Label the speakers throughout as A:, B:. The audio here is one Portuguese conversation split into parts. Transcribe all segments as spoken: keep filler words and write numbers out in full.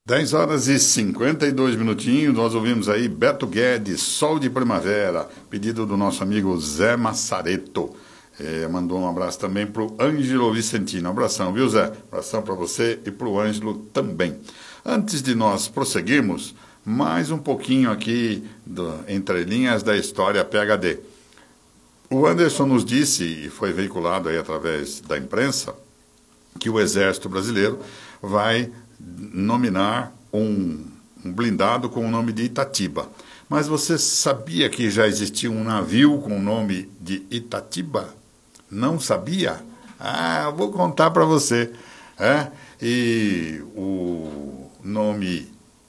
A: dez horas e cinquenta e dois minutinhos, nós ouvimos aí Beto Guedes, Sol de Primavera, pedido do nosso amigo Zé Massareto. É, mandou um abraço também para o Ângelo Vicentino. Um abração, viu, Zé? Um abração para você e para o Ângelo também. Antes de nós prosseguirmos, mais um pouquinho aqui do, entre linhas da história P H D. O Anderson nos disse, e foi veiculado aí através da imprensa, que o Exército Brasileiro vai nominar um, um blindado com o nome de Itatiba. Mas você sabia que já existia um navio com o nome de Itatiba? Não sabia? Ah, vou contar para você. É? E o nome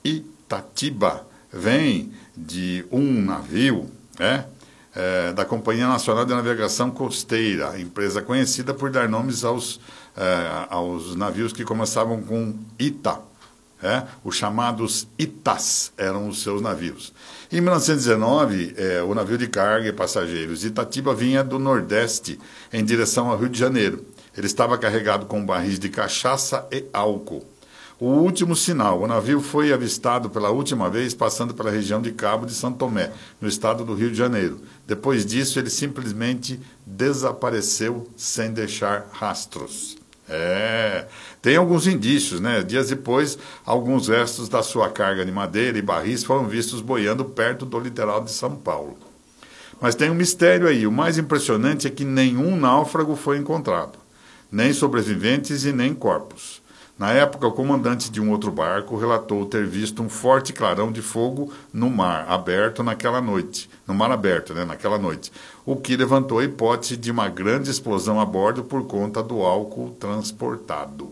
A: Itatiba vem de um navio, é? É, da Companhia Nacional de Navegação Costeira, empresa conhecida por dar nomes aos É, aos navios que começavam com Ita. É? Os chamados Itas eram os seus navios. Em mil novecentos e dezenove, é, o navio de carga e passageiros Itatiba vinha do Nordeste em direção ao Rio de Janeiro. Ele estava carregado com barris de cachaça e álcool. O último sinal, o navio foi avistado pela última vez passando pela região de Cabo de Santo Tomé, no estado do Rio de Janeiro. Depois disso, ele simplesmente desapareceu sem deixar rastros. É, tem alguns indícios, né? Dias depois, alguns restos da sua carga de madeira e barris foram vistos boiando perto do litoral de São Paulo. Mas tem um mistério aí. O mais impressionante é que nenhum náufrago foi encontrado, nem sobreviventes e nem corpos. Na época, o comandante de um outro barco relatou ter visto um forte clarão de fogo no mar aberto naquela noite, no mar aberto, né, naquela noite, o que levantou a hipótese de uma grande explosão a bordo por conta do álcool transportado.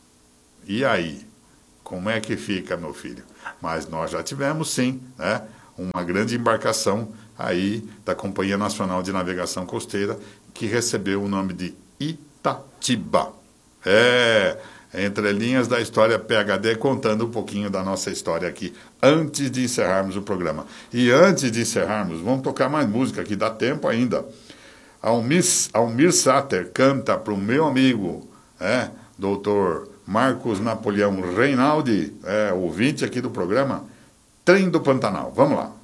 A: E aí? Como é que fica, meu filho? Mas nós já tivemos, sim, né, uma grande embarcação aí da Companhia Nacional de Navegação Costeira que recebeu o nome de Itatiba. É... Entre linhas da história P H D, contando um pouquinho da nossa história aqui, antes de encerrarmos o programa. E antes de encerrarmos, vamos tocar mais música, que dá tempo ainda. Almir, Almir Sater canta para o meu amigo, é, doutor Marcos Napoleão Reinaldi, é, ouvinte aqui do programa, Trem do Pantanal. Vamos lá.